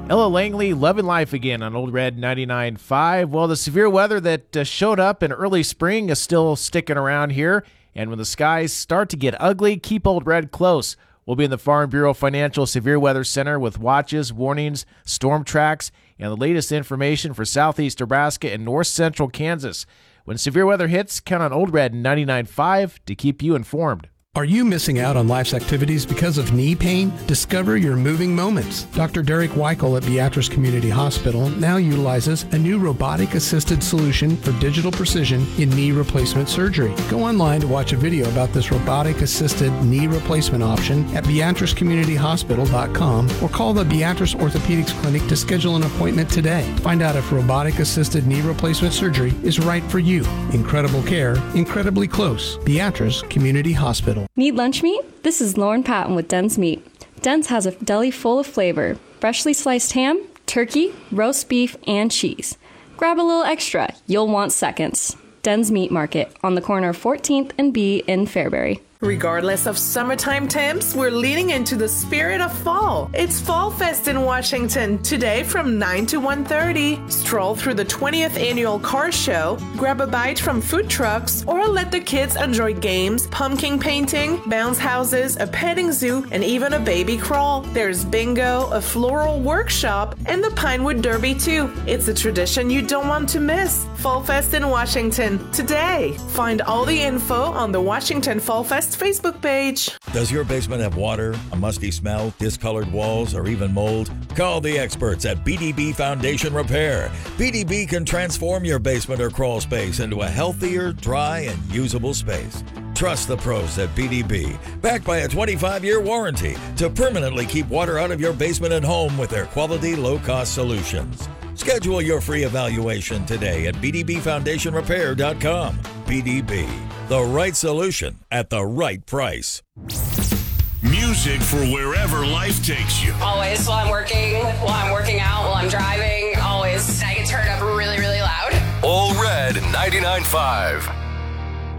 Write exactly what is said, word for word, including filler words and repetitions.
Ella Langley, loving life again on Old Red ninety-nine point five. Well, the severe weather that uh, showed up in early spring is still sticking around here. And when the skies start to get ugly, keep Old Red close. We'll be in the Farm Bureau Financial Severe Weather Center with watches, warnings, storm tracks, and the latest information for southeast Nebraska and north central Kansas. When severe weather hits, count on Old Red ninety-nine point five to keep you informed. Are you missing out on life's activities because of knee pain? Discover your moving moments. Doctor Derek Weichel at Beatrice Community Hospital now utilizes a new robotic-assisted solution for digital precision in knee replacement surgery. Go online to watch a video about this robotic-assisted knee replacement option at beatrice community hospital dot com or call the Beatrice Orthopedics Clinic to schedule an appointment today. Find out if robotic-assisted knee replacement surgery is right for you. Incredible care, incredibly close. Beatrice Community Hospital. Need lunch meat? This is Lauren Patton with Den's Meat. Den's has a deli full of flavor. Freshly sliced ham, turkey, roast beef, and cheese. Grab a little extra. You'll want seconds. Den's Meat Market on the corner of fourteenth and B in Fairbury. Regardless of summertime temps, we're leaning into the spirit of fall. It's Fall Fest in Washington today from nine to one thirty. Stroll through the twentieth annual car show, grab a bite from food trucks, or let the kids enjoy games, pumpkin painting, bounce houses, a petting zoo, and even a baby crawl. There's bingo, a floral workshop, and the Pinewood Derby too. It's a tradition you don't want to miss. Fall Fest in Washington today. Find all the info on the Washington Fall Fest Facebook page. Does your basement have water, a musty smell, discolored walls, or even mold? Call the experts at B D B Foundation Repair. B D B can transform your basement or crawl space into a healthier, dry, and usable space. Trust the pros at B D B, backed by a twenty-five year warranty to permanently keep water out of your basement and home with their quality, low-cost solutions. Schedule your free evaluation today at b d b foundation repair dot com. B D B, the right solution at the right price. Music for wherever life takes you. Always while I'm working, while I'm working out, while I'm driving, always I get turned up really, really loud. Old Red ninety-nine point five.